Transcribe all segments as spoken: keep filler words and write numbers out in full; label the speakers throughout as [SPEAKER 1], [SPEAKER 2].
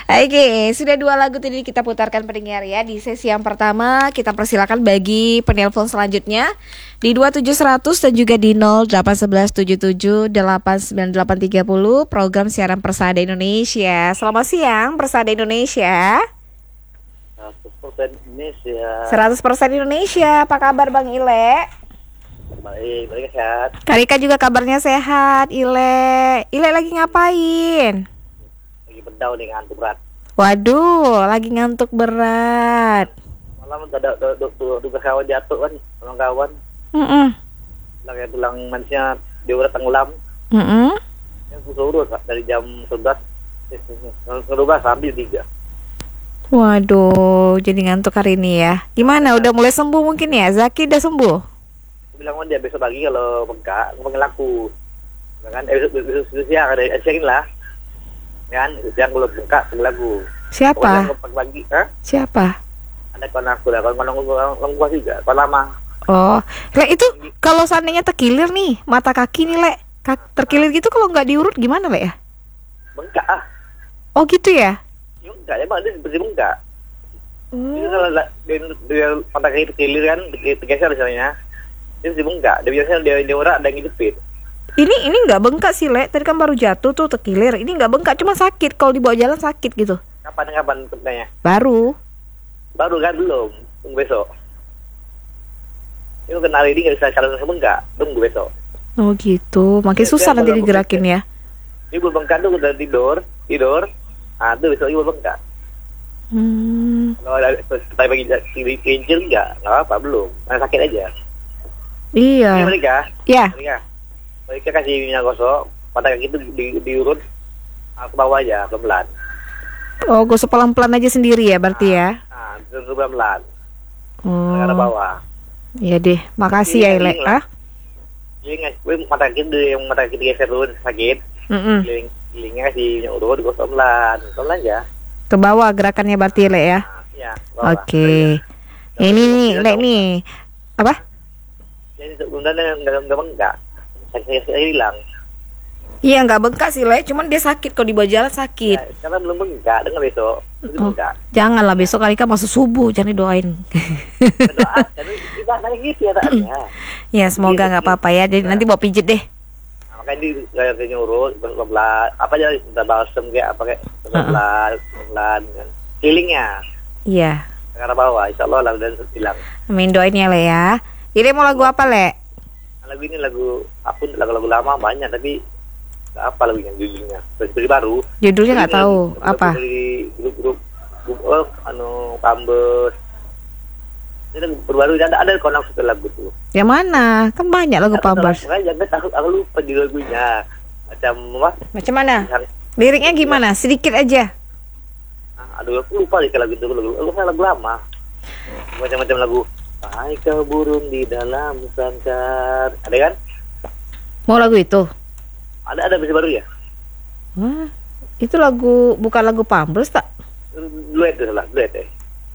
[SPEAKER 1] Oke, sudah dua lagu tadi kita putarkan pendengar ya. Di sesi yang pertama kita persilakan bagi penelpon selanjutnya di dua tujuh seratus dan juga di nol delapan satu satu tujuh tujuh delapan sembilan delapan tiga nol program siaran Persada Indonesia. Selamat siang Persada Indonesia.
[SPEAKER 2] seratus persen Indonesia.
[SPEAKER 1] seratus persen Indonesia. Apa kabar Bang Ile?
[SPEAKER 2] Baik, baik sehat.
[SPEAKER 1] Karika juga kabarnya sehat. Ile, Ile lagi ngapain?
[SPEAKER 2] Lagi bedau nih ngantuk berat.
[SPEAKER 1] Waduh, lagi ngantuk berat.
[SPEAKER 2] Malam ada duga kawan jatuh kan, orang kawan.
[SPEAKER 1] Heeh.
[SPEAKER 2] Tulang yang tulang manusia diurat tenggelam.
[SPEAKER 1] Heeh.
[SPEAKER 2] Yang urut dari jam sebelas sebelas sampai tiga.
[SPEAKER 1] Waduh, jadi ngantuk hari ini ya. Gimana? Udah mulai sembuh mungkin ya? Zaki udah sembuh?
[SPEAKER 2] Aku bilang dia besok pagi kalau bengkak, aku panggil aku. Kan eh, besok, besok, besok siang ada siangin lah. Kan, siang kalau bengkak panggil aku.
[SPEAKER 1] Siapa?
[SPEAKER 2] Pagi-pagi, ha?
[SPEAKER 1] Siapa?
[SPEAKER 2] Ada kawan aku lah, kawan aku orang gua juga, kawan lama.
[SPEAKER 1] Oh, Le itu kalau seandainya terkilir nih mata kaki nih Le, Kak, terkilir gitu kalau nggak diurut gimana Le ya?
[SPEAKER 2] Bengkak ah.
[SPEAKER 1] Oh gitu ya?
[SPEAKER 2] Ya enggak, emang dia seperti bengkak.
[SPEAKER 1] Hmm.
[SPEAKER 2] Itu kalau dia, dia mata kaki terkilir kan, tergeser misalnya. Dia seperti bengkak, dia biasanya dia dia urat dan ngidupin.
[SPEAKER 1] Ini ini nggak bengkak sih Le, tadi kan baru jatuh tuh terkilir. Ini nggak bengkak, cuma sakit kalau dibawa jalan sakit gitu.
[SPEAKER 2] Kapan kapan katanya?
[SPEAKER 1] Baru.
[SPEAKER 2] Baru kan belum, tunggu besok. Ini kenal ini nggak bisa jalan bengkak, tunggu besok.
[SPEAKER 1] Oh gitu, makin
[SPEAKER 2] Ya,
[SPEAKER 1] susah
[SPEAKER 2] kan
[SPEAKER 1] nanti
[SPEAKER 2] kalau
[SPEAKER 1] digerakin
[SPEAKER 2] bengkak-
[SPEAKER 1] ya.
[SPEAKER 2] Ini belum bengkak tuh udah tidur, tidur. Ah tuh besok ini belum bengkak.
[SPEAKER 1] Hmm,
[SPEAKER 2] Kalau ada kita bagi kincir enggak, nggak apa belum, masih sakit aja.
[SPEAKER 1] iya.
[SPEAKER 2] Ini mereka,
[SPEAKER 1] Ya.
[SPEAKER 2] mereka, mereka kasih minyak gosok, mata kaki itu di, diurut, aku bawa aja pelan-pelan.
[SPEAKER 1] Oh, gosok pelan-pelan aja sendiri ya berarti ya.
[SPEAKER 2] Nah, itu pelan-pelan,
[SPEAKER 1] Oh.
[SPEAKER 2] ke bawah.
[SPEAKER 1] Iya deh, makasih ya
[SPEAKER 2] Iya,
[SPEAKER 1] Ile.
[SPEAKER 2] iya.
[SPEAKER 1] Ah?
[SPEAKER 2] Jadi nggak, gue mata kaki itu yang mata kaki geser turun sakit,
[SPEAKER 1] Mm-mm.
[SPEAKER 2] keliling kelilingnya kasih minyak urut, gosok pelan, pelan aja.
[SPEAKER 1] Ke bawah gerakannya berarti Ile ya.
[SPEAKER 2] Nah, ya, bawah.
[SPEAKER 1] Oke. Ini nih, Le nih. Apa?
[SPEAKER 2] Jadi sebenarnya nggak nggak bengkak, sakit sakit hilang.
[SPEAKER 1] Iya nggak bengkak sih Le, cuman dia sakit kalau dibawa jalan sakit.
[SPEAKER 2] Ya, karena belum bengkak, dengar besok, itu
[SPEAKER 1] Oh,
[SPEAKER 2] bengkak.
[SPEAKER 1] janganlah besok kali kan masuk subuh, jangan didoain.
[SPEAKER 2] Berdoa, jadi kita nanya gitu ya taknya.
[SPEAKER 1] Ya semoga nggak apa-apa ya. Jadi nanti bawa pijit deh.
[SPEAKER 2] Nah, makanya di kayak nyuruh pelan apa aja minta balsem kayak apa kayak pelan pelan kan healingnya
[SPEAKER 1] Iya.
[SPEAKER 2] ke arah bawah insya Allah lah dan hilang.
[SPEAKER 1] Amin, doain ya Le ya. Ile mau lagu apa Le?
[SPEAKER 2] Nah, lagu ini lagu aku lagu-lagu lama banyak tapi nggak apa lagunya judulnya seperti baru.
[SPEAKER 1] Judulnya nggak
[SPEAKER 2] Ini
[SPEAKER 1] tahu
[SPEAKER 2] lagu-
[SPEAKER 1] apa.
[SPEAKER 2] lagu dari grup-grup grup oh, anu Pambes. Ini lagu baru ada ada konak suka lagu tuh.
[SPEAKER 1] Yang mana? Kan banyak lagu Pabers.
[SPEAKER 2] Makanya jangan aku, aku lupa di lagunya macam apa?
[SPEAKER 1] Macam mana?
[SPEAKER 2] Yang-
[SPEAKER 1] Liriknya gimana? Sedikit aja.
[SPEAKER 2] Ah, aduh aku lupa deh lagu itu lagu lagu, lagu lama macam-macam lagu hai kau burung di dalam sangkar ada kan
[SPEAKER 1] Mau lagu itu?
[SPEAKER 2] ada ada versi baru ya
[SPEAKER 1] Wah, itu lagu bukan lagu Pambers tak?
[SPEAKER 2] duet itu salah duet ya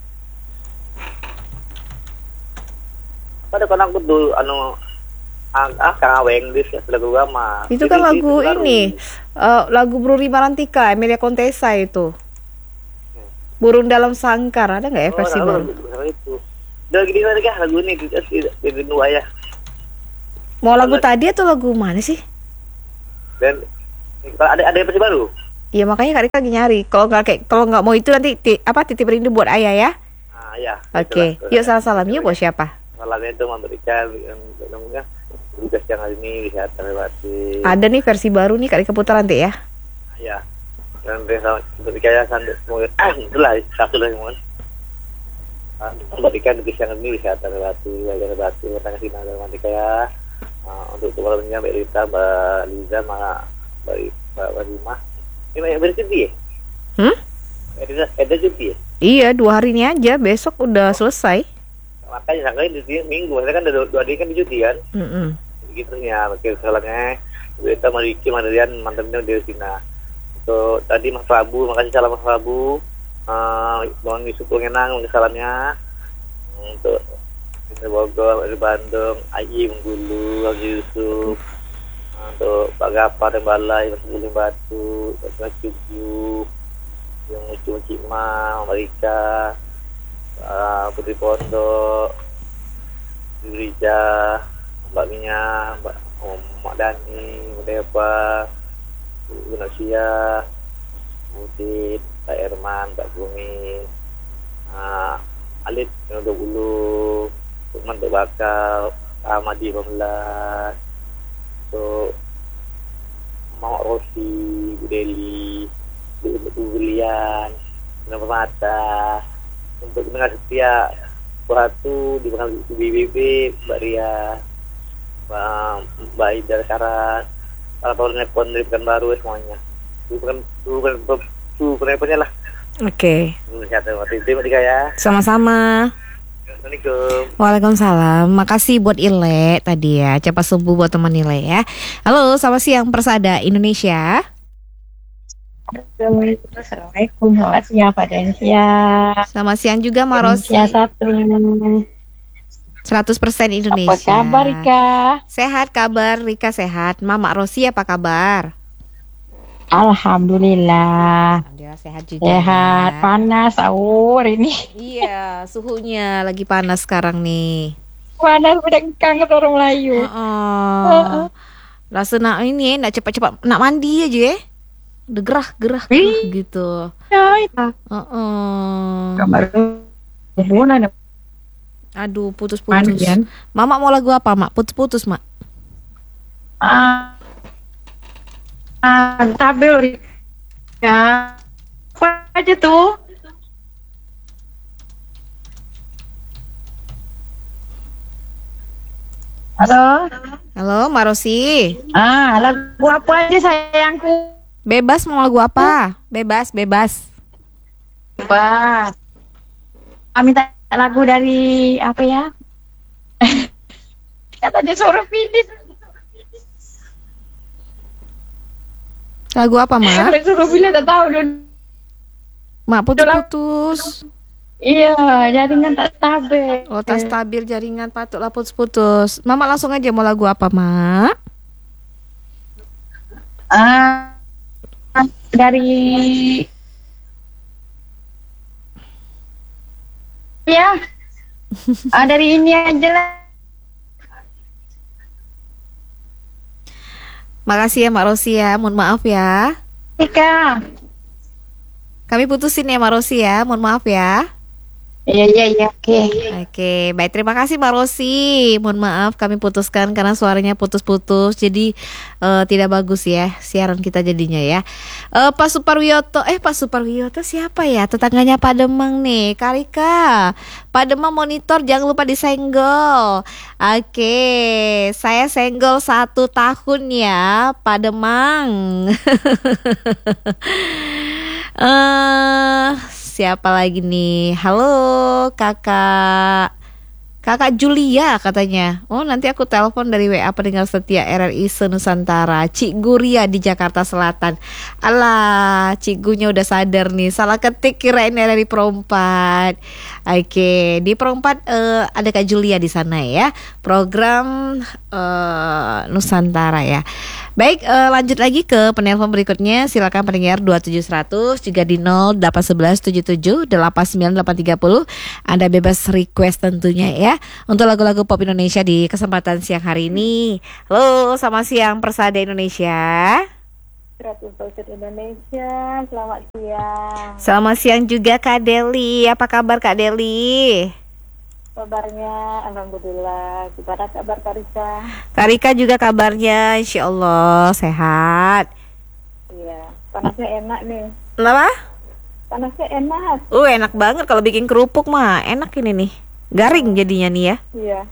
[SPEAKER 2] ada kan aku tuh anu ah, ah Kang Aweng dis lagu lama
[SPEAKER 1] Itu kan lagu
[SPEAKER 2] baru.
[SPEAKER 1] ini, eh, lagu Bruri Marantika, Emilia Contessa itu. Burung dalam sangkar, ada nggak ya
[SPEAKER 2] oh,
[SPEAKER 1] versi
[SPEAKER 2] lagu,
[SPEAKER 1] baru?
[SPEAKER 2] lagu, lagu itu udah gini lagi kah lagu ini di di dua ya
[SPEAKER 1] Mau lagu tadi atau lagu mana sih?
[SPEAKER 2] dan kalau ada ada versi baru
[SPEAKER 1] Iya makanya Kak Rika lagi nyari. Kalau nggak kayak kalau nggak mau itu nanti ti, apa titip rindu buat ayah ya.
[SPEAKER 2] ah ya
[SPEAKER 1] Oke, yuk salam salam yuk buat siapa?
[SPEAKER 2] salamnya itu memberikan yang namanya tugas yang hari ini bisa terlewati.
[SPEAKER 1] Ada nih versi baru nih Kak Rika putar nanti ya.
[SPEAKER 2] Ya. Dan bisa berikaya sampai mungkin ah itulah satu lagi mohon. Memberikan tugas yang ini bisa terlewati, bisa terlewati. Terima kasih Nanda Mantikaya untuk teman-temannya Mbak Rita, Mbak Liza, Mbak Mbak Rimah. Ini yang bercuti ya?
[SPEAKER 1] Hmm?
[SPEAKER 2] Ada ada cuti ya?
[SPEAKER 1] Iya dua hari ini aja, besok udah selesai.
[SPEAKER 2] Makanya sangka di minggu, maksudnya kan ada dua, dua hari kan dicuti kan?
[SPEAKER 1] Mm-mm.
[SPEAKER 2] Begitu ya, makanya salahnya kita Mariki Mandirian mantannya dari sini. Untuk tadi Mas Prabu, makasih salam Mas Prabu. Uh, Bang Yusuf Pengenang, makasih salamnya. Untuk di Bogor, di Bandung, Ayi Menggulu, Bang Yusuf. Untuk Pak Gapar dan Balai, Mas Guling Batu, Mas Cucu, yang Cuma Cima, Mama Rika, uh, Putri Pondok, Rija, Mbak Mia, Mbak Om, Mak Dani, Mbak Deva, Bu Nasia, Mudin, Pak Herman, Pak Bumi, uh, Alit Nodo Bulu, Lukman Bakal, Ahmadi Pembelas, untuk Mama Rosi, Bu Deli, Bu Bulian, Bu Mata, untuk pendengar setia Ratu di B B B, Mbak Ria, Mbak, Mbak Ida Karat, para penelpon dari Pekanbaru semuanya. Bukan bukan penelponnya lah.
[SPEAKER 1] Oke.
[SPEAKER 2] Okay. Terima kasih ya.
[SPEAKER 1] Sama-sama.
[SPEAKER 2] Assalamualaikum.
[SPEAKER 1] Waalaikumsalam. Makasih buat Ile tadi ya. Cepat sembuh buat teman Ile ya. Halo, selamat siang Persada Indonesia.
[SPEAKER 3] Assalamualaikum, selamat siang Pak Densia.
[SPEAKER 1] Selamat siang juga Mbak Rosi.
[SPEAKER 3] Densia satu.
[SPEAKER 1] seratus persen Indonesia.
[SPEAKER 3] Apa kabar Rika?
[SPEAKER 1] Sehat kabar, Rika sehat. Mama Rosi apa kabar?
[SPEAKER 3] Alhamdulillah.
[SPEAKER 1] Alhamdulillah sehat juga.
[SPEAKER 3] Sehat,
[SPEAKER 1] ya.
[SPEAKER 3] panas sahur ini.
[SPEAKER 1] Iya, suhunya lagi panas sekarang nih.
[SPEAKER 3] Panas udah kangen orang Melayu.
[SPEAKER 1] Oh. Uh-uh. Rasa nak ini nak cepat-cepat nak mandi aja ya. Udah gerah-gerah gitu.
[SPEAKER 3] Ya, itu.
[SPEAKER 1] Uh-uh.
[SPEAKER 3] Gambar hubungan
[SPEAKER 1] Aduh, putus-putus.
[SPEAKER 3] mandian.
[SPEAKER 1] Mama mau lagu apa, Mak? Putus-putus, Mak.
[SPEAKER 3] Ah, ah, tabel ya. Apa aja tuh? Halo.
[SPEAKER 1] Halo, Mbak Rosi.
[SPEAKER 3] Ah, lagu apa aja sayangku?
[SPEAKER 1] Bebas mau lagu apa? Bebas, bebas.
[SPEAKER 3] Bebas. Ah, minta lagu dari apa ya? Katanya suara Fidis.
[SPEAKER 1] Lagu apa, Mak?
[SPEAKER 3] Kalau suruh pilih tak tahu dong.
[SPEAKER 1] Mak putus-putus.
[SPEAKER 3] Iya, jaringan tak stabil.
[SPEAKER 1] Oh, tak stabil jaringan, patutlah putus-putus. Mama langsung aja mau lagu apa, Mak?
[SPEAKER 3] Ah, dari ya, ah, dari ini aja lah.
[SPEAKER 1] Makasih ya Mbak Rosi ya, mohon maaf ya.
[SPEAKER 3] Ika.
[SPEAKER 1] Kami putusin ya Mbak Rosi ya, mohon maaf ya.
[SPEAKER 3] Iya, iya, iya, oke.
[SPEAKER 1] Oke, baik, terima kasih Mbak Rosi. Mohon maaf kami putuskan karena suaranya putus-putus, jadi eh, tidak bagus ya siaran kita jadinya ya. Eh, Pak Suparwiyoto, eh Pak Suparwiyoto siapa ya? Tetangganya Pak Demang nih, Karika. Pak Demang monitor, jangan lupa disenggol. Oke, saya senggol satu tahun ya, Pak Demang. Eh, siapa lagi nih? Halo, Kakak. Kakak Julia katanya. Oh, nanti aku telepon dari W A pendengar setia R R I Senusantara. Cik Guria di Jakarta Selatan. Alah, Cik Gunya udah sadar nih. Salah ketik kirain R R I Perempat. Oke, di Perempat uh, ada Kak Julia di sana ya. Program uh, Nusantara ya. Baik, uh, lanjut lagi ke penelpon berikutnya. Silakan pendengar dua tujuh seratus juga di nol delapan satu satu tujuh tujuh delapan sembilan delapan tiga nol. Anda bebas request tentunya ya untuk lagu-lagu pop Indonesia di kesempatan siang hari ini. Halo, selamat siang Persada Indonesia.
[SPEAKER 4] seratus persen Indonesia, selamat siang.
[SPEAKER 1] Selamat siang juga Kak Deli. Apa kabar Kak Deli?
[SPEAKER 4] Kabarnya alhamdulillah. Gimana kabar Kak Rika?
[SPEAKER 1] Kak Rika juga kabarnya insya Allah sehat.
[SPEAKER 4] Iya, panasnya enak nih.
[SPEAKER 1] Kenapa?
[SPEAKER 4] Panasnya enak.
[SPEAKER 1] Uh enak banget kalau bikin kerupuk mah. Enak ini nih. Garing jadinya nih ya.
[SPEAKER 4] Iya.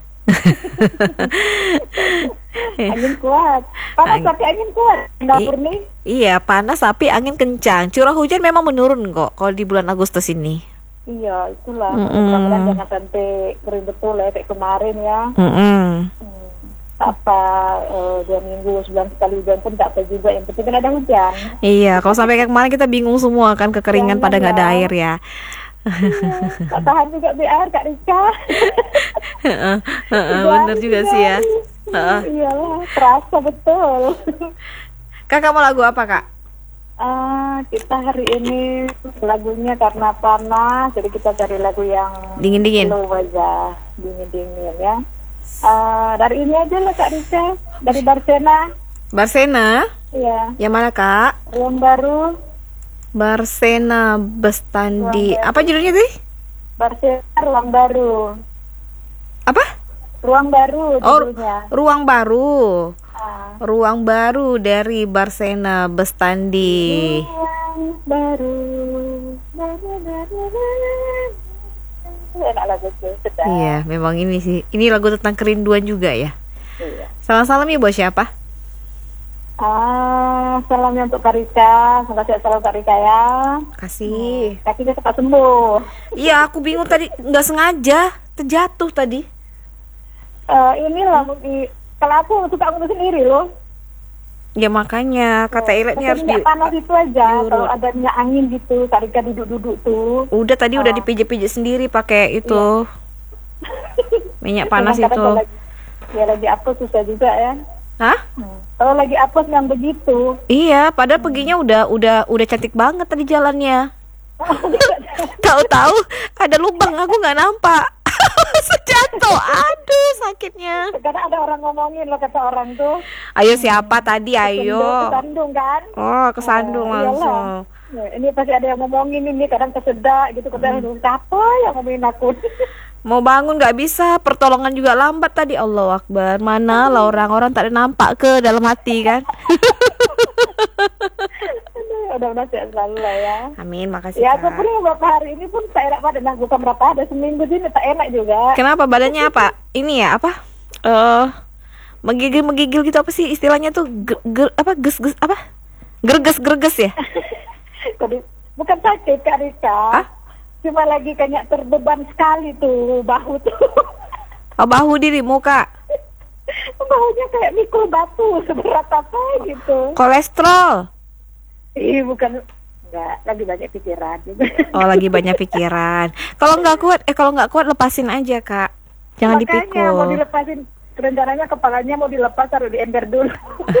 [SPEAKER 4] Angin kuat. Panas
[SPEAKER 1] Ang-
[SPEAKER 4] tapi angin kuat. Dapur
[SPEAKER 1] I-
[SPEAKER 4] nih.
[SPEAKER 1] Iya panas tapi angin kencang. Curah hujan memang menurun kok kalau di bulan Agustus ini.
[SPEAKER 4] Iya, itulah.
[SPEAKER 1] Mm-mm.
[SPEAKER 4] Mudah-mudahan jangan sampai kering betul ya kayak kemarin ya.
[SPEAKER 1] Mm-mm.
[SPEAKER 4] Hmm. Apa eh, dua minggu sebulan sekali hujan pun tak apa juga. Yang penting kan ada hujan.
[SPEAKER 1] Iya kalau sampai kayak kemarin kita bingung semua kan kekeringan
[SPEAKER 4] Jangan
[SPEAKER 1] pada nggak ada
[SPEAKER 4] ya.
[SPEAKER 1] air ya.
[SPEAKER 4] Iya, tak tahan juga B R Kak Rika.
[SPEAKER 1] Heeh, heeh, bener juga sih ya. Heeh.
[SPEAKER 4] Iyalah, terasa betul.
[SPEAKER 1] Kakak mau lagu apa kak?
[SPEAKER 4] Ah, kita hari ini lagunya karena panas, jadi kita cari lagu yang
[SPEAKER 1] Dingin-dingin.
[SPEAKER 4] slow aja, dingin-dingin ya. Ah, dari ini aja lah Kak Risa, dari Barsena.
[SPEAKER 1] Barsena.
[SPEAKER 4] Iya,
[SPEAKER 1] Yang mana Kak?
[SPEAKER 4] Ruang Baru.
[SPEAKER 1] Barsena Bestandi.
[SPEAKER 4] Ruang Baru.
[SPEAKER 1] Apa judulnya tadi?
[SPEAKER 4] Barsena Ruang Baru.
[SPEAKER 1] Apa?
[SPEAKER 4] Ruang Baru
[SPEAKER 1] Oh,
[SPEAKER 4] judulnya.
[SPEAKER 1] Ruang Baru.
[SPEAKER 4] Ah,
[SPEAKER 1] Ruang Baru dari Barsena Bestandi.
[SPEAKER 4] Ruang Baru. Na, na, na, na, na. Enak lagu tuh, sedap.
[SPEAKER 1] Iya, memang ini sih. Ini lagu tentang kerinduan juga ya.
[SPEAKER 4] Iya.
[SPEAKER 1] Salam-salam ya buat siapa?
[SPEAKER 4] Ah, salamnya untuk Kak Rika. Semoga sehat selalu Kak Rika ya.
[SPEAKER 1] Kasih.
[SPEAKER 4] Kakinya cepat sembuh.
[SPEAKER 1] Iya, aku bingung tadi nggak sengaja terjatuh tadi.
[SPEAKER 4] Eh, ini lah, di, kalau aku suka ngurus sendiri loh.
[SPEAKER 1] Ya makanya kata Ilet ini harus di.
[SPEAKER 4] minyak panas itu aja.
[SPEAKER 1] diurut.
[SPEAKER 4] Kalau ada minyak angin gitu, Kak Rika duduk-duduk tuh.
[SPEAKER 1] Udah tadi udah
[SPEAKER 4] Ah.
[SPEAKER 1] dipijit-pijit sendiri pakai itu minyak panas
[SPEAKER 4] Kadang-kadang
[SPEAKER 1] itu.
[SPEAKER 4] kalau lagi, ya lagi apes susah juga ya.
[SPEAKER 1] Hah?
[SPEAKER 4] Hmm. Kalau lagi apes yang begitu.
[SPEAKER 1] Iya, padahal perginya udah udah udah cantik banget tadi jalannya. Tahu-tahu ada lubang, aku nggak nampak. Sejatuh, aduh sakitnya.
[SPEAKER 4] Kadang ada orang ngomongin loh, kata orang tuh.
[SPEAKER 1] Ayo siapa tadi? Ayo.
[SPEAKER 4] Kesandung kan.
[SPEAKER 1] Oh, kesandung
[SPEAKER 4] Oh, iyalah.
[SPEAKER 1] langsung.
[SPEAKER 4] Ya, ini pasti ada yang ngomongin ini, kadang kesedak gitu, kadang
[SPEAKER 1] Hmm.
[SPEAKER 4] siapa yang ngomongin aku.
[SPEAKER 1] Mau bangun nggak bisa, pertolongan juga lambat tadi. Allahu Akbar. Mana lah orang-orang tak ada nampak ke dalam hati kan?
[SPEAKER 4] Udah-udah sehat selalu lah ya.
[SPEAKER 1] Amin, makasih
[SPEAKER 4] Ya,
[SPEAKER 1] Kak.
[SPEAKER 4] aku pun beberapa hari ini pun tak enak badan. Nah, bukan berapa, ada seminggu ini tak enak juga.
[SPEAKER 1] Kenapa badannya apa? Ini ya apa? Eh menggigil-menggigil gitu apa sih istilahnya tuh? Ge- ge- apa ges-ges apa? Greges-greges ya?
[SPEAKER 4] Jadi, bukan sakit Kak Rika.
[SPEAKER 1] Hah?
[SPEAKER 4] Cuma lagi kayak terbeban sekali tuh bahu tuh.
[SPEAKER 1] Oh, bahu diri muka.
[SPEAKER 4] Bahunya kayak mikul batu seberat apa gitu.
[SPEAKER 1] Kolesterol.
[SPEAKER 4] Ih, bukan, enggak, lagi banyak pikiran juga.
[SPEAKER 1] Oh, lagi banyak pikiran. Kalau nggak kuat, eh kalau nggak kuat lepasin aja Kak. Jangan
[SPEAKER 4] Makanya mau
[SPEAKER 1] dipikul.
[SPEAKER 4] dilepasin, rencananya kepalanya mau dilepas harus diember dulu.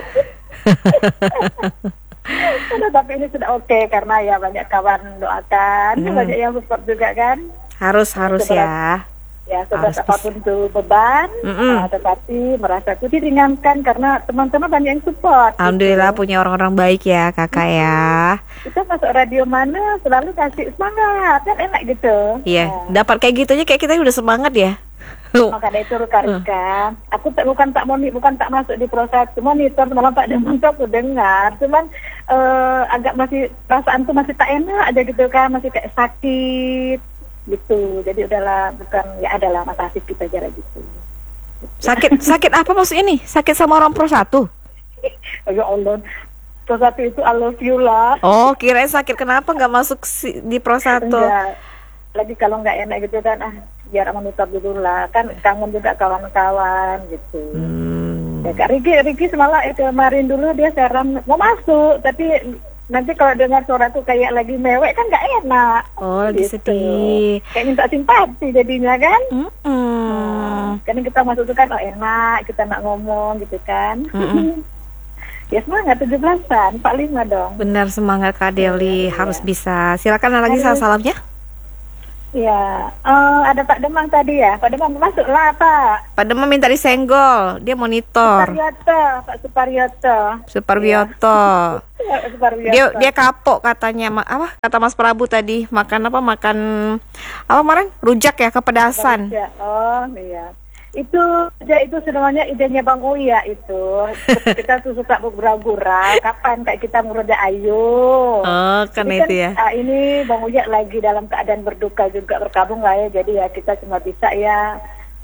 [SPEAKER 4] Aduh, tapi ini sudah oke karena ya banyak kawan doakan,
[SPEAKER 1] Hmm.
[SPEAKER 4] banyak yang support juga kan.
[SPEAKER 1] Harus harus ya.
[SPEAKER 4] Ya,
[SPEAKER 1] Harus
[SPEAKER 4] seberat apapun itu beban,
[SPEAKER 1] Mm-mm.
[SPEAKER 4] uh, tetapi merasa aku diringankan karena teman-teman banyak yang support.
[SPEAKER 1] Alhamdulillah
[SPEAKER 4] gitu.
[SPEAKER 1] punya orang-orang baik ya Kakak ya.
[SPEAKER 4] Kita masuk radio mana selalu kasih semangat, kan enak gitu.
[SPEAKER 1] Iya,
[SPEAKER 4] Nah,
[SPEAKER 1] dapat kayak gitu aja kayak kita udah semangat ya.
[SPEAKER 4] maka dari itu Karika, aku tak, bukan tak moni, bukan tak masuk di proses monitor, malah tak demam aku dengar, cuman eh, agak masih perasaan tuh masih tak enak aja gitu kan, masih kayak sakit gitu. Jadi udahlah, bukan ya adalah masa asik kita aja lah gitu.
[SPEAKER 1] Sakit sakit apa maksudnya nih? Sakit sama orang pro satu?
[SPEAKER 4] Oh, ya Allah, pro satu itu I love you lah.
[SPEAKER 1] Oh, kirain sakit kenapa nggak masuk si- di pro satu?
[SPEAKER 4] Enggak. Lagi kalau nggak enak gitu kan, ah biar monitor dulu lah, kan kangen juga kawan-kawan gitu.
[SPEAKER 1] Hmm.
[SPEAKER 4] Ya, Kak Riki, Riki semalam eh, kemarin dulu dia seram mau masuk, tapi nanti kalau dengar suara tuh kayak lagi mewek kan nggak enak.
[SPEAKER 1] Oh, lagi
[SPEAKER 4] Gitu.
[SPEAKER 1] sedih.
[SPEAKER 4] Kayak minta simpati jadinya kan.
[SPEAKER 1] Mm-mm.
[SPEAKER 4] Karena kita masuk tuh kan, oh enak, kita nak ngomong gitu kan.
[SPEAKER 1] Mm-mm.
[SPEAKER 4] Ya semangat tujuh belasan, empat puluh lima dong.
[SPEAKER 1] Benar semangat Kak Deli,
[SPEAKER 4] Iya,
[SPEAKER 1] harus
[SPEAKER 4] iya.
[SPEAKER 1] bisa. Silakan ada lagi
[SPEAKER 4] Harus.
[SPEAKER 1] salam-salamnya.
[SPEAKER 4] Ya, eh, ada Pak Demang tadi ya. Pak Demang masuklah Pak.
[SPEAKER 1] Pada minta disenggol, dia monitor.
[SPEAKER 4] Suparyoto, Pak Suparyoto.
[SPEAKER 1] Suparwioto.
[SPEAKER 4] Pak Suparyoto.
[SPEAKER 1] Dia dia kapok katanya, ma- apa kata Mas Prabu tadi, makan apa makan apa kemarin rujak ya kepedasan.
[SPEAKER 4] Ya, oh iya. Itu ya, itu sebenarnya idenya Bang Uya itu. Kita tuh suka bergurau-gurau. Kapan kayak kita ngurada ayo.
[SPEAKER 1] Oh, kan
[SPEAKER 4] Jadi
[SPEAKER 1] itu ya.
[SPEAKER 4] ah, ini Bang Uya lagi dalam keadaan berduka juga, berkabung lah ya. Jadi ya kita cuma bisa ya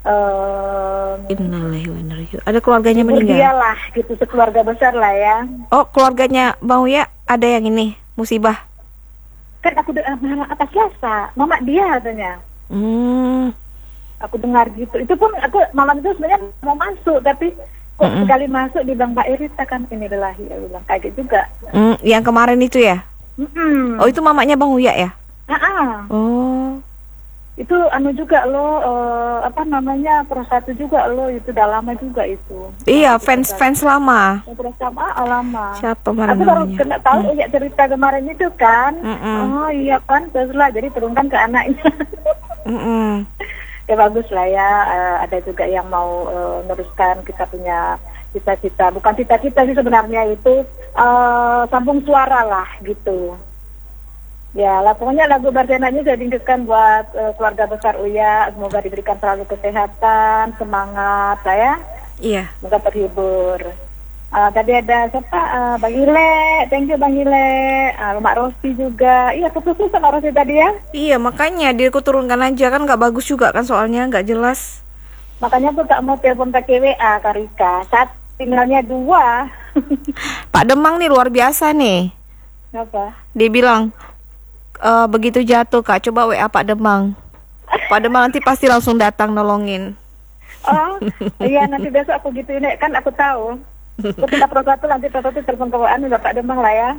[SPEAKER 4] em,
[SPEAKER 1] Innalillahi wa inna ilaihi raji'un. Ada keluarganya meninggal.
[SPEAKER 4] berdialah gitu, sekeluarga besar lah ya.
[SPEAKER 1] Oh, keluarganya Bang Uya ada yang ini musibah.
[SPEAKER 4] Kan aku dengar malam atas jasa, mama dia katanya.
[SPEAKER 1] Hmm.
[SPEAKER 4] Aku dengar gitu. Itu pun aku malam itu sebenarnya mau masuk, tapi kok
[SPEAKER 1] Mm-mm.
[SPEAKER 4] sekali masuk di Bang Pak Irita kan ini lelahi, aku bilang kaget juga.
[SPEAKER 1] Hmm, yang kemarin itu ya.
[SPEAKER 4] Mm-mm.
[SPEAKER 1] Oh, itu mamanya Bang Uya ya.
[SPEAKER 4] Ah, ah.
[SPEAKER 1] Oh.
[SPEAKER 4] itu anu juga loh, eh, apa namanya, Persatu juga loh, itu udah lama juga itu.
[SPEAKER 1] Iya, fans-fans lama.
[SPEAKER 4] Bersama ah, lama.
[SPEAKER 1] Siapa mana
[SPEAKER 4] Aku baru
[SPEAKER 1] namanya?
[SPEAKER 4] kena tahu ya cerita kemarin itu kan.
[SPEAKER 1] Mm-mm.
[SPEAKER 4] Oh iya kan, terus lah jadi turunkan ke anaknya.
[SPEAKER 1] Mm-mm.
[SPEAKER 4] Ya bagus lah ya, eh, ada juga yang mau eh, meneruskan kita punya cita-cita, bukan cita-cita sih sebenarnya, itu eh, sambung suara lah gitu. Ya lah, pokoknya lagu Bardenanya saya rindukan buat eh, keluarga besar Uya, semoga diberikan selalu kesehatan, semangat lah ya,
[SPEAKER 1] Iya.
[SPEAKER 4] semoga terhibur. Eh, tadi ada siapa, Eh, Bang Ile, thank you Bang Ile, Eh, Mak Rosti juga, iya putus sama Rosti tadi ya.
[SPEAKER 1] Iya, makanya diriku turunkan aja kan nggak bagus juga kan soalnya nggak jelas.
[SPEAKER 4] Makanya tuh tak mau telepon pakai W A Kak Rika, saat tinggalnya dua.
[SPEAKER 1] Pak Demang nih luar biasa nih.
[SPEAKER 4] Apa?
[SPEAKER 1] Dia bilang e, begitu jatuh Kak, coba W A Pak Demang. Pak Demang nanti pasti langsung datang nolongin.
[SPEAKER 4] Oh, iya nanti besok aku gituin ya, kan aku tahu. Ketika Persatu nanti Persatu telepon ke W A nih Pak Demang lah ya.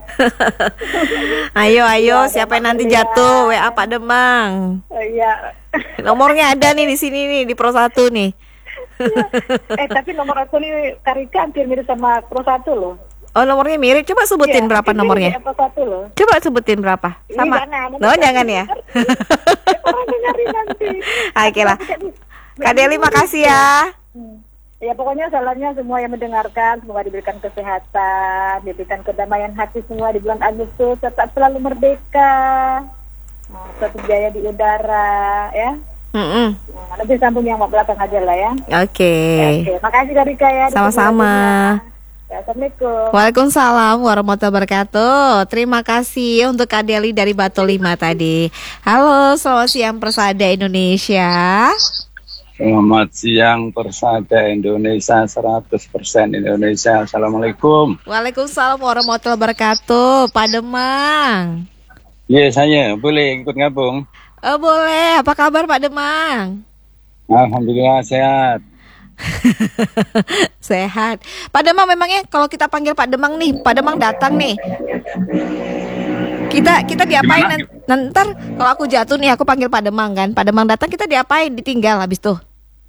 [SPEAKER 1] Ayo, ayo,
[SPEAKER 4] Iya,
[SPEAKER 1] siapa yang nanti
[SPEAKER 4] iya.
[SPEAKER 1] jatuh W A Pak Demang.
[SPEAKER 4] Oh, iya.
[SPEAKER 1] Nomornya ada nih di sini nih di Persatu nih.
[SPEAKER 4] Eh tapi nomor aku nih Karika hampir mirip sama Persatu loh.
[SPEAKER 1] Oh, nomornya mirip. Coba sebutin
[SPEAKER 4] Iya,
[SPEAKER 1] berapa
[SPEAKER 4] hampir
[SPEAKER 1] nomornya.
[SPEAKER 4] mirip Persatu loh.
[SPEAKER 1] Coba sebutin berapa.
[SPEAKER 4] Ini
[SPEAKER 1] Sama.
[SPEAKER 4] jangan,
[SPEAKER 1] No, jangan ya.
[SPEAKER 4] Orang dengerin nanti.
[SPEAKER 1] Oke lah. Kak Deli makasih ya.
[SPEAKER 4] Hmm. Ya pokoknya salahnya semua yang mendengarkan, semoga diberikan kesehatan, diberikan kedamaian hati semua di bulan Agustus, tetap selalu merdeka, nah, tetap jaya di udara, ya.
[SPEAKER 1] Mm-mm.
[SPEAKER 4] Nah, nanti sambung yang mau belakang aja lah ya.
[SPEAKER 1] Oke.
[SPEAKER 4] Ya, oke, makasih dari Kaya.
[SPEAKER 1] Sama-sama.
[SPEAKER 4] Ya, Assalamualaikum.
[SPEAKER 1] Waalaikumsalam warahmatullahi wabarakatuh. Terima kasih untuk Kak Deli dari Batu Lima tadi. Halo, selamat siang Persada Indonesia.
[SPEAKER 5] Selamat siang Persada Indonesia, seratus persen Indonesia. Assalamualaikum.
[SPEAKER 1] Waalaikumsalam warahmatullahi wabarakatuh. Pak Demang.
[SPEAKER 5] Iya, saya boleh ikut gabung.
[SPEAKER 1] Oh, boleh. Apa kabar Pak Demang?
[SPEAKER 5] Alhamdulillah sehat.
[SPEAKER 1] Sehat. Pak Demang memangnya kalau kita panggil Pak Demang nih, Pak Demang datang nih. Kita kita diapain
[SPEAKER 5] Gimana?
[SPEAKER 1] nan- Nanti kalau aku jatuh nih aku panggil Pak Demang kan. Pak Demang datang kita diapain? Ditinggal habis tuh.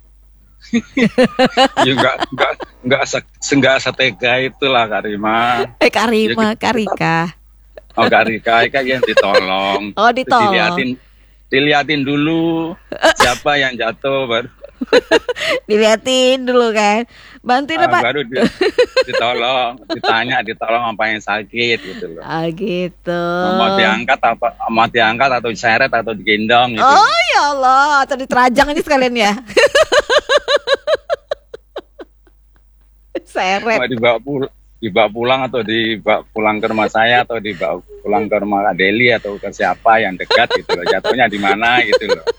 [SPEAKER 5] Ya enggak enggak enggak se- enggak setega itulah Karima.
[SPEAKER 1] Eh Karima,
[SPEAKER 5] Ya, kita-
[SPEAKER 1] Karika.
[SPEAKER 5] Oh Karika, Karika yang ditolong.
[SPEAKER 1] Oh,
[SPEAKER 5] Terus
[SPEAKER 1] ditolong.
[SPEAKER 5] Diliatin, diliatin dulu siapa yang jatuh baru,
[SPEAKER 1] Diliatin dulu kan. Bantuin
[SPEAKER 5] ah,
[SPEAKER 1] Pak.
[SPEAKER 5] baru di- ditolong, ditanya ditolong apa yang sakit gitu loh.
[SPEAKER 1] Ah gitu.
[SPEAKER 5] Mau diangkat apa? Mau diangkat atau diseret atau digendong gitu.
[SPEAKER 1] Oh ya Allah, atau diterajang ini sekalian ya. Seret.
[SPEAKER 5] Mau dibawa pulang, dibawa pulang atau dibawa pulang ke rumah saya atau dibawa pulang ke rumah Kak Deli atau ke siapa yang dekat gitu loh. Jatuhnya di mana gitu loh.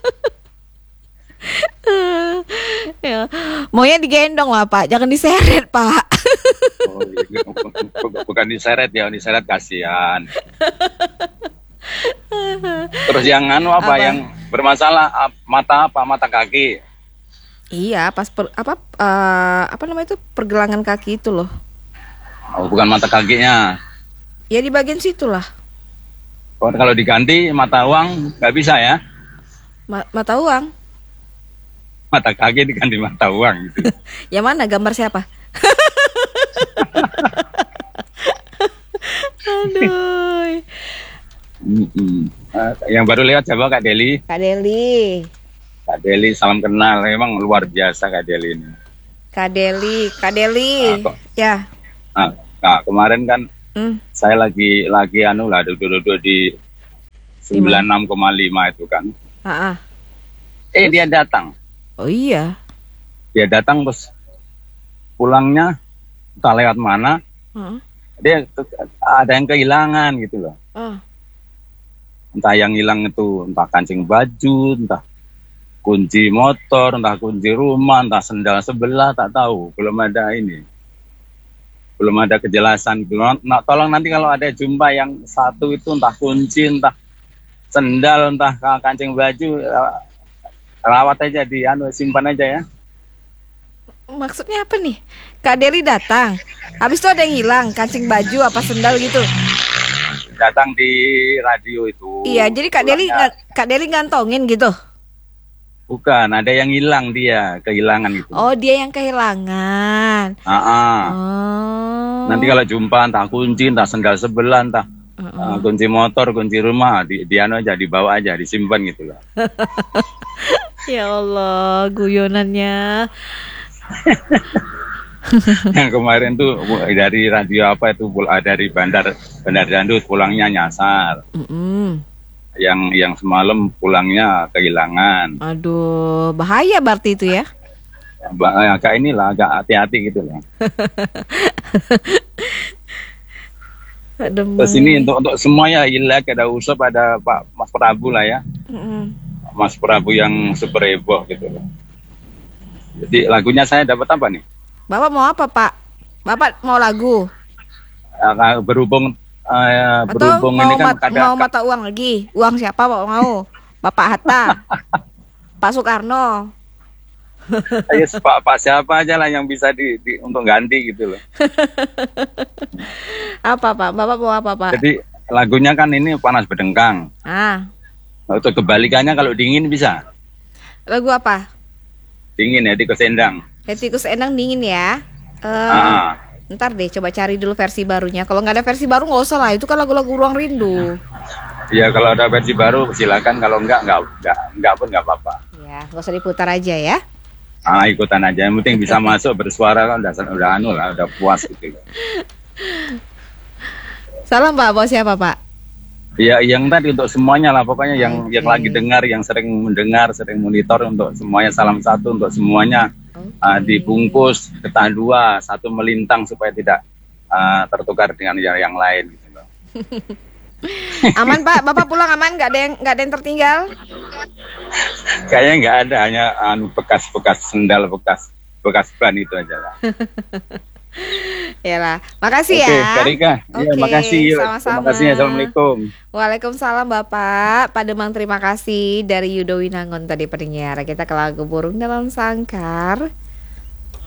[SPEAKER 1] Ya. Maunya digendong lah Pak, jangan diseret Pak.
[SPEAKER 5] Oh, gitu. Bukan diseret ya, diseret kasihan. Terus yang anu apa,
[SPEAKER 1] Apa?
[SPEAKER 5] yang bermasalah ap- mata apa mata kaki?
[SPEAKER 1] Iya, pas per, apa eh, apa namanya itu pergelangan kaki itu loh.
[SPEAKER 5] Oh, bukan mata kakinya.
[SPEAKER 1] Ya di bagian situ lah.
[SPEAKER 5] Oh, kalau diganti mata uang nggak bisa ya?
[SPEAKER 1] Ma- mata uang.
[SPEAKER 5] Mata kaki diganti mata uang gitu.
[SPEAKER 1] Yang mana gambar siapa? Aduh.
[SPEAKER 5] Mm-mm. Eh, yang baru lewat siapa Kak Deli?
[SPEAKER 1] Kak Deli.
[SPEAKER 5] Kak Deli salam kenal, memang luar biasa Kak Deli ini.
[SPEAKER 1] Kak Deli, Kak Deli.
[SPEAKER 5] Apa?
[SPEAKER 1] Ya.
[SPEAKER 5] Nah, nah, kemarin kan
[SPEAKER 1] Hmm.
[SPEAKER 5] saya lagi lagi anu lah duduk-duduk di sembilan puluh enam koma lima itu kan.
[SPEAKER 1] Ah, ah.
[SPEAKER 5] Eh dia datang,
[SPEAKER 1] Oh iya.
[SPEAKER 5] dia datang terus pulangnya entah lewat mana,
[SPEAKER 1] Ah.
[SPEAKER 5] dia ke- ada yang kehilangan gitu loh.
[SPEAKER 1] Ah.
[SPEAKER 5] Entah yang hilang itu entah kancing baju, entah kunci motor, entah kunci rumah, entah sendal sebelah, tak tahu, belum ada ini. Belum ada kejelasan. Belum, nah, tolong nanti kalau ada jumpa yang satu itu entah kunci, entah sendal, entah ka- kancing baju, eh, rawat aja di anu simpan aja ya.
[SPEAKER 1] Maksudnya apa nih? Kak Deli datang. Habis itu ada yang hilang, kancing baju apa sendal gitu.
[SPEAKER 5] Datang di radio itu.
[SPEAKER 1] Iya, jadi Kak Deli
[SPEAKER 5] Pulangnya-
[SPEAKER 1] nga- Kak Deli ngantongin gitu.
[SPEAKER 5] Bukan, ada yang hilang dia, kehilangan itu.
[SPEAKER 1] Oh, dia yang kehilangan.
[SPEAKER 5] Ah, ah.
[SPEAKER 1] Oh.
[SPEAKER 5] Nanti kalau jumpa entah kunci, entah sendal sebelah, entah
[SPEAKER 1] Uh-uh.
[SPEAKER 5] uh, kunci motor, kunci rumah, di, di anu aja, dibawa aja, disimpan gitu lah.
[SPEAKER 1] Ya Allah, guyonannya.
[SPEAKER 5] Yang kemarin tuh dari radio apa itu, dari bandar bandar Dangdut pulangnya nyasar.
[SPEAKER 1] Mm-mm.
[SPEAKER 5] Yang yang semalam pulangnya kehilangan.
[SPEAKER 1] Aduh, bahaya berarti itu ya.
[SPEAKER 5] Ba- Agak inilah, agak hati-hati gitu lah.
[SPEAKER 1] Demang.
[SPEAKER 5] Terus ini untuk untuk semuanya, Ilek, ada Usop, ada Pak Mas Prabu lah ya.
[SPEAKER 1] Mm-mm.
[SPEAKER 5] Mas Prabu yang super heboh gitu loh. Jadi lagunya saya dapat apa nih?
[SPEAKER 1] Bapak mau apa, Pak? Bapak mau lagu?
[SPEAKER 5] Uh, berhubung uh,
[SPEAKER 1] Atau
[SPEAKER 5] berhubung
[SPEAKER 1] mau,
[SPEAKER 5] ini kan
[SPEAKER 1] mat-
[SPEAKER 5] kadang
[SPEAKER 1] mau mata uang lagi? Uang siapa Pak mau? Bapak Hatta? Pak Soekarno?
[SPEAKER 5] ya, Pak, Pak siapa aja lah yang bisa di, di untuk ganti gitu loh.
[SPEAKER 1] Apa Pak? Bapak mau apa Pak?
[SPEAKER 5] Jadi lagunya kan ini panas berdengkang.
[SPEAKER 1] Ah,
[SPEAKER 5] Untuk kebalikannya kalau dingin bisa.
[SPEAKER 1] lagu apa?
[SPEAKER 5] Dingin ya, di kesendang.
[SPEAKER 1] Tikus Endang dingin ya. Eh,
[SPEAKER 5] Ah.
[SPEAKER 1] Ntar deh coba cari dulu versi barunya. Kalau nggak ada versi baru nggak usah lah. Itu kan lagu-lagu Ruang Rindu.
[SPEAKER 5] Ya kalau ada versi baru silakan, kalau enggak enggak enggak, enggak pun enggak apa-apa.
[SPEAKER 1] Ya, nggak usah diputar aja ya.
[SPEAKER 5] Ah, ikutan aja, yang penting bisa masuk bersuara kan udah udah anu lah, udah puas gitu.
[SPEAKER 1] Salam Pak, bos siapa Pak?
[SPEAKER 5] Ya yang tadi untuk semuanya lah, pokoknya yang
[SPEAKER 1] Oke.
[SPEAKER 5] yang lagi dengar, yang sering mendengar, sering monitor, untuk semuanya salam satu untuk semuanya. Ah, dibungkus getah dua, satu melintang supaya tidak ah, tertukar dengan yang, yang lain gitu loh.
[SPEAKER 1] Aman Pak, Bapak pulang aman? Nggak ada yang nggak ada yang tertinggal?
[SPEAKER 5] Kayaknya nggak ada, hanya anu bekas-bekas sendal, bekas bekas ban itu aja lah.
[SPEAKER 1] Yalah, makasih
[SPEAKER 5] Oke,
[SPEAKER 1] ya.
[SPEAKER 5] Kak Rika. Iya,
[SPEAKER 1] Oke,
[SPEAKER 5] makasih. Yuk.
[SPEAKER 1] sama-sama.
[SPEAKER 5] Terima kasih. Assalamualaikum.
[SPEAKER 1] Waalaikumsalam Bapak. Pak Demang terima kasih dari Yudo Winangun tadi pendengar. Kita ke lagu Burung Dalam Sangkar.